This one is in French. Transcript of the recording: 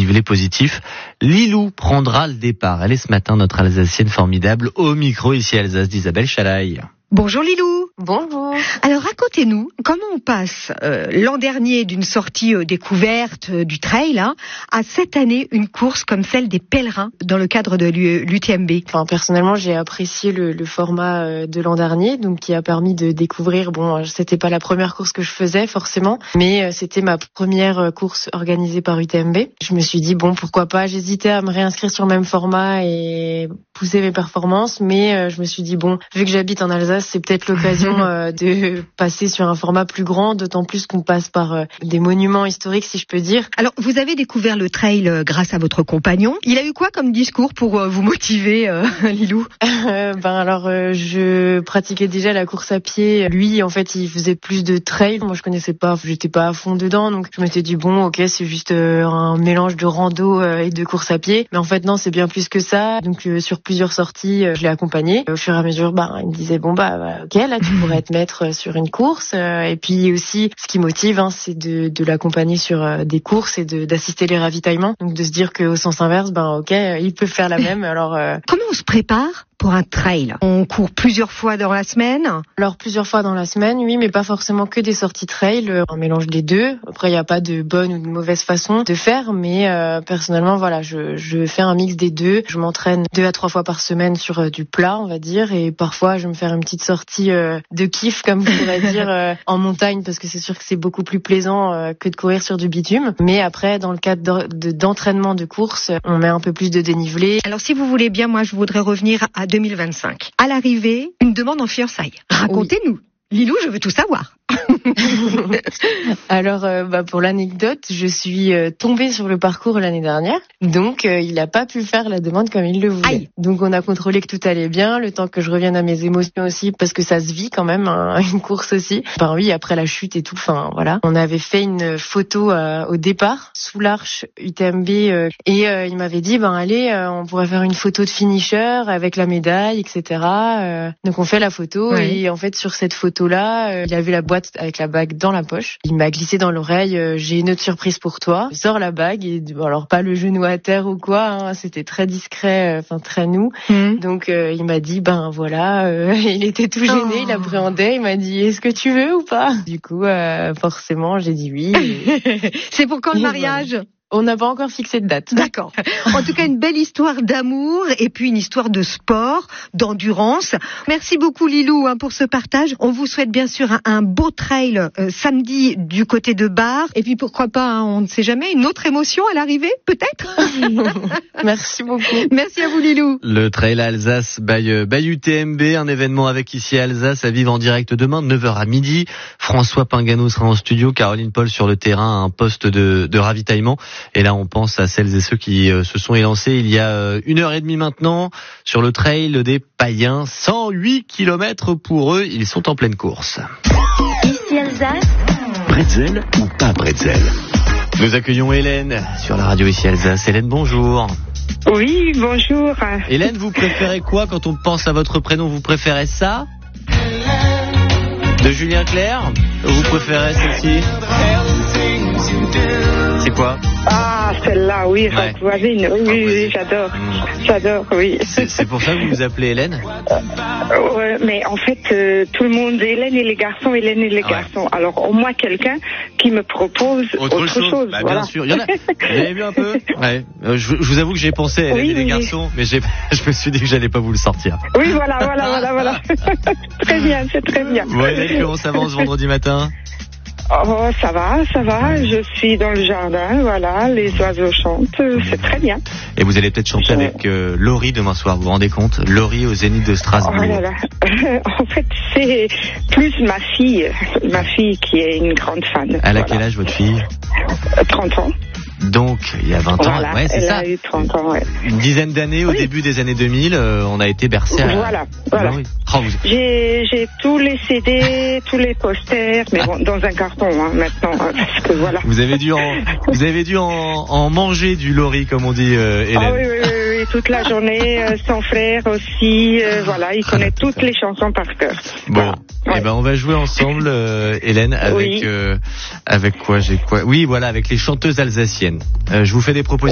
dénivelé positif. Lilou prendra le départ. Elle est ce matin notre Alsacienne formidable au micro ici à Alsace d'Isabelle Chalaï. Bonjour Lilou. Bonjour. Alors racontez-nous comment on passe l'an dernier d'une sortie découverte du trail à cette année une course comme celle des pèlerins dans le cadre de l'UTMB. Enfin, personnellement, j'ai apprécié le format de l'an dernier, donc qui a permis de découvrir. Bon, c'était pas la première course que je faisais forcément, mais c'était ma première course organisée par UTMB. Je me suis dit bon, pourquoi pas. J'hésitais à me réinscrire sur le même format et pousser mes performances, mais je me suis dit bon, vu que j'habite en Alsace, c'est peut-être l'occasion de passer sur un format plus grand, d'autant plus qu'on passe par des monuments historiques, si je peux dire. Alors, vous avez découvert le trail grâce à votre compagnon. Il a eu quoi comme discours pour vous motiver, Lilou? Je pratiquais déjà la course à pied. Lui, en fait, il faisait plus de trail. Moi, je connaissais pas, j'étais pas à fond dedans, donc je m'étais dit bon, ok, c'est juste un mélange de rando et de course à pied. Mais en fait, non, c'est bien plus que ça. Donc, sur plusieurs sorties, je l'ai accompagné. Au fur et à mesure, il me disait bon ok, là, tu pourrais te mettre sur une course. Et puis aussi, ce qui motive, c'est de l'accompagner sur des courses et d'assister les ravitaillements. Donc de se dire qu'au sens inverse, ok, il peut faire la même. Alors, comment on se prépare pour un trail? On court plusieurs fois dans la semaine? Alors plusieurs fois dans la semaine, oui, mais pas forcément que des sorties trail, un mélange des deux. Après, il n'y a pas de bonne ou de mauvaise façon de faire, mais personnellement, voilà, je fais un mix des deux. Je m'entraîne 2 à 3 fois par semaine sur du plat, on va dire, et parfois je vais me faire une petite sortie de kiff, comme vous pourrez dire, en montagne, parce que c'est sûr que c'est beaucoup plus plaisant que de courir sur du bitume. Mais après, dans le cadre d'entraînement de course, on met un peu plus de dénivelé. Alors si vous voulez bien, moi je voudrais revenir à 2025. À l'arrivée, une demande en fiançailles. Racontez-nous. Oui. Lilou, je veux tout savoir. Alors, pour l'anecdote, je suis tombée sur le parcours l'année dernière, donc il n'a pas pu faire la demande comme il le voulait. Aïe. Donc on a contrôlé que tout allait bien, le temps que je revienne à mes émotions aussi, parce que ça se vit quand même, une course aussi. Oui, après la chute et tout, voilà. On avait fait une photo au départ, sous l'arche UTMB, et il m'avait dit, allez, on pourrait faire une photo de finisher avec la médaille, etc. Donc on fait la photo, oui. Et en fait sur cette photo-là, il avait la boîte avec la bague dans la poche. Il m'a glissé dans l'oreille, j'ai une autre surprise pour toi. Je sors la bague et alors pas le genou à terre ou quoi, c'était très discret, très nous. Donc il m'a dit il était tout gêné, il appréhendait, il m'a dit est-ce que tu veux ou pas? Du coup forcément j'ai dit oui. C'est pour quand le mariage? On n'a pas encore fixé de date. D'accord. En tout cas, une belle histoire d'amour et puis une histoire de sport, d'endurance. Merci beaucoup Lilou pour ce partage. On vous souhaite bien sûr un beau trail samedi du côté de Bar. Et puis pourquoi pas, on ne sait jamais, une autre émotion à l'arrivée, peut-être. Merci beaucoup. Merci à vous Lilou. Le trail Alsace by UTMB, un événement avec ici à Alsace à vivre en direct demain de 9h à midi. François Pingano sera en studio, Caroline Paul sur le terrain à un poste de ravitaillement. Et là, on pense à celles et ceux qui se sont élancés il y a 1h30 maintenant sur le trail des Païens. 108 km pour eux, ils sont en pleine course. Ici Alsace. Bretzel ou pas Bretzel? Nous accueillons Hélène sur la radio ici Alsace. Hélène, bonjour. Oui, bonjour. Hélène, vous préférez quoi quand on pense à votre prénom? Vous préférez ça de Julien Clerc? Ou vous préférez celle-ci? C'est quoi? Ah, celle-là, oui, Rock Voisine. Oui, j'adore. J'adore, oui. C'est pour ça que vous vous appelez Hélène? Ouais, mais en fait, tout le monde, Hélène et les garçons, Hélène et les garçons. Alors, au moins quelqu'un qui me propose autre chose. Bien sûr. Il y en a. Vous avez vu un peu? Ouais. Je vous avoue que j'ai pensé à Hélène et les garçons, mais je me suis dit que j'allais pas vous le sortir. Oui, voilà. Très bien, c'est très bien. Bon, Hélène, comment ça va ce vendredi matin? Oh, ça va. Je suis dans le jardin, voilà, les oiseaux chantent, c'est très bien. Et vous allez peut-être chanter avec Laurie demain soir, vous vous rendez compte? Laurie au Zénith de Strasbourg. Oh là là. En fait, c'est plus ma fille qui est une grande fan. Elle a quel âge votre fille? 30 ans. Donc, il y a 20 ans, c'est ça. Elle a eu 30 ans, Une dizaine d'années, au début des années 2000, on a été bercés à... Voilà. Oh, J'ai tous les CD, tous les posters, mais bon, dans un carton, maintenant, parce que voilà. Vous avez dû en manger du Laurie, comme on dit, Hélène. Ah oui, toute la journée, son frère aussi, voilà, il connaît toutes les chansons par cœur. Bon, on va jouer ensemble, Hélène, avec quoi? Oui, voilà, avec les chanteuses alsaciennes. Je vous fais des propositions.